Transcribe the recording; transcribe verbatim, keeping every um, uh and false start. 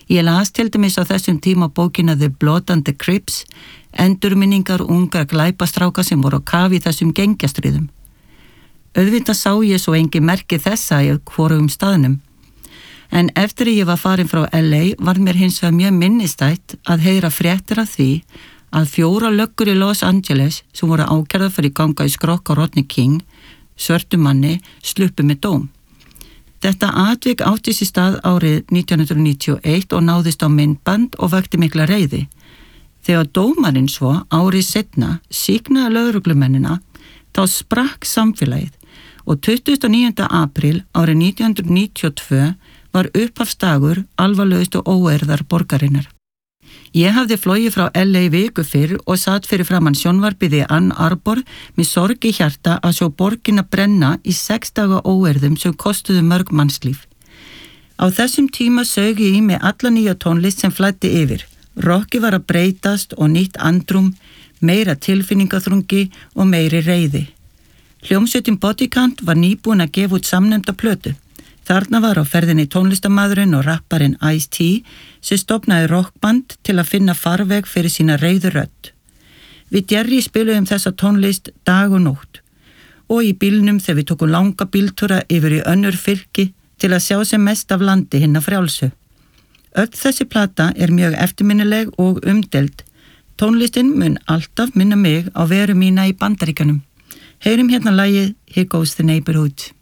Ég las til dæmis á þessum tíma bókina The Blood and the Crips, endurminningar ungar glæpastráka sem voru á kafi í þessum gengjastriðum. Auðvitað sá ég svo engi merki þessa í hvorugum staðnum. En eftir að ég var farin frá L A var mér hins vegar mjög minnistætt að heyra fréttir af því að fjóra löggur í Los Angeles sem voru ákærðar fyrir ganga í skrokk á Rodney King, svörtum manni, sluppu með dóm. Þetta atvik átti sér stað árið nítján hundruð níutíu og eitt og náðist á myndband og vakti mikla reiði. Þegar dómarinn svo árið seinna sýknaði lögreglumennina, þá sprakk samfélagið og tuttugasta og níunda apríl árið nítján hundruð níutíu og tvö var upphafsdagur alvarlegustu óeirðar borgarinnar. Ég hafði flogið frá L A viku fyrr og satt fyrir framan sjónvarpið í Ann Arbor með sorg í hjarta að sjá borgina brenna í sex daga óeirðum sem kostuðu mörg mannslíf. Á þessum tíma sög ég í mig alla nýja tónlist sem flæddi yfir. Rokki var að breytast og nýtt andrum, meira tilfinningaþrungi og meiri reiði. Hljómsveitin Bodycount var nýbúin að gefa út samnefnda plötu. Þarna var á ferðinni tónlistarmaðurinn og rapparinn Ice-T sem stofnaði rockband til að finna farveg fyrir sína reiðu rödd. Við Jerry spiluðum þessa tónlist dag og nótt og í bílnum þegar við tókum langa bíltúra yfir í önnur fylki til að sjá sem mest af landi hinna frjálsu. Öll þessi plata er mjög eftirminnileg og umdeild. Tónlistin mun alltaf minna mig á veru mína í Bandaríkjunum. Heyrum hérna lagið Here Goes the Neighborhood.